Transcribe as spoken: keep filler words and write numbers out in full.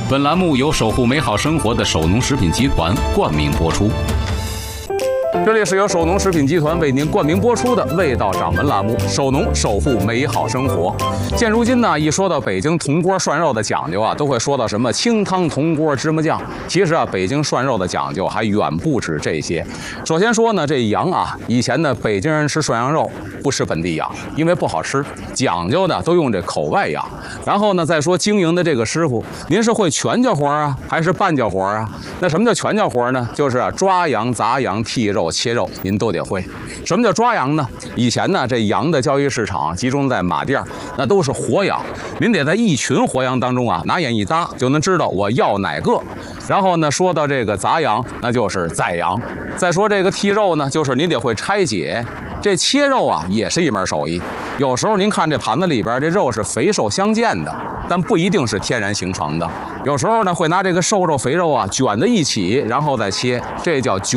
本栏目由守护美好生活的守农食品集团冠名播出。这里是由守农食品集团为您冠名播出的《味道掌门》栏目，守农守护美好生活。现如今呢，一说到北京铜锅涮肉的讲究啊，都会说到什么清汤铜锅芝麻酱。其实啊，北京涮肉的讲究还远不止这些。首先说呢，这羊啊，以前呢，北京人吃涮羊肉不吃本地羊，因为不好吃，讲究的都用这口外羊。然后呢，再说经营的这个师傅，您是会全叫活啊，还是半叫活啊？那什么叫全叫活呢？就是啊，抓羊、砸羊、剔肉、切肉，您都得会。什么叫抓羊呢？以前呢，这羊的交易市场集中在马甸，那都是活羊，您得在一群活羊当中啊，拿眼一搭就能知道我要哪个。然后呢，说到这个砸羊，那就是宰羊。再说这个剔肉呢，就是您得会拆解。这切肉啊，也是一门手艺。有时候您看这盘子里边，这肉是肥瘦相间的，但不一定是天然形成的。有时候呢，会拿这个瘦肉、肥肉啊卷在一起，然后再切，这叫卷